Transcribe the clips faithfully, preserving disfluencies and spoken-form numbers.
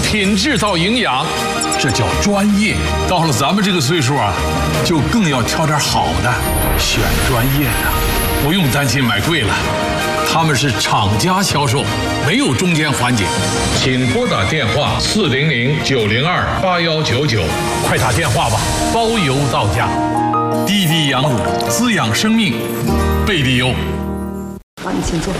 品质到营养，这叫专业。到了咱们这个岁数啊，就更要挑点好的，选专业的，不用担心买贵了。他们是厂家销售，没有中间环节。请拨打电话四零零九零二八幺九九，快打电话吧，包邮到家。滴滴羊乳滋养生命，贝蒂优。 好，你请坐。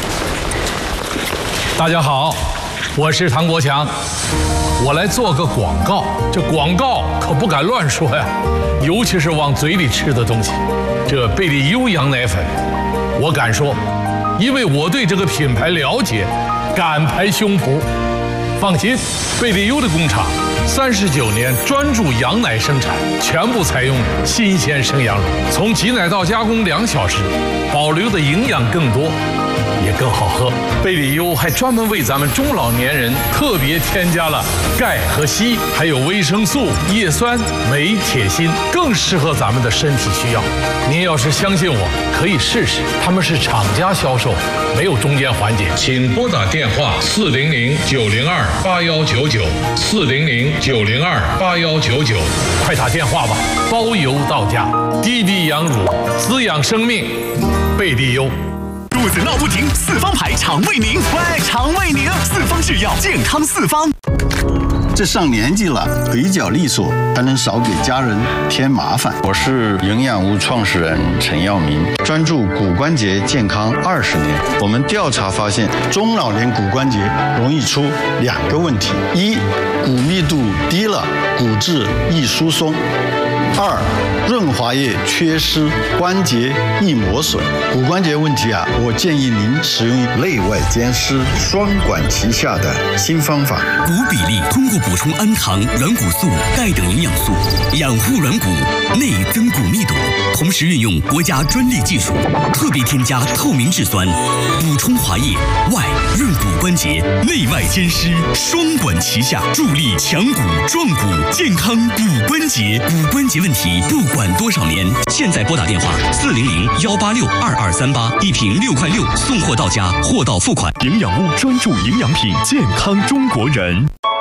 大家好，我是唐国强，我来做个广告。这广告可不敢乱说呀，尤其是往嘴里吃的东西。这贝蒂优羊奶粉，我敢说，因为我对这个品牌了解，敢拍胸脯。放心，贝蒂优的工厂三十九年专注羊奶生产，全部采用新鲜生羊乳，从挤奶到加工两小时，保留的营养更多，也更好喝。贝蒂优还专门为咱们中老年人特别添加了钙和硒，还有维生素、叶酸、镁、铁、锌，更适合咱们的身体需要。您要是相信我，可以试试。他们是厂家销售，没有中间环节。请拨打电话四零零九零二八幺九九，四零零九零二八幺九九，快打电话吧，包邮到家。滴滴羊乳滋养生命，贝蒂优。 肚子闹不停，四方牌肠胃宁，喂，肠胃宁，四方制药，健康四方。 这上年纪了，腿脚利索，才能少给家人添麻烦。我是营养屋创始人陈耀明，专注骨关节健康二十年。我们调查发现，中老年骨关节容易出两个问题：一，骨密度低了，骨质易疏松；二，润滑液缺失，关节易磨损。骨关节问题啊，我建议您使用内外兼施、双管齐下的新方法。 骨比例通过补充氨糖、软骨素、钙等营养素，养护软骨，内增骨密度，同时运用国家专利技术，特别添加透明质酸，补充滑液，外润骨关节，内外兼施，双管齐下，助力强骨壮骨，健康骨关节。骨关节问题不管多少年，现在拨打电话四零零幺八六二二三八，一瓶六块六，送货到家，货到付款。 营养屋专注营养品，健康中国人。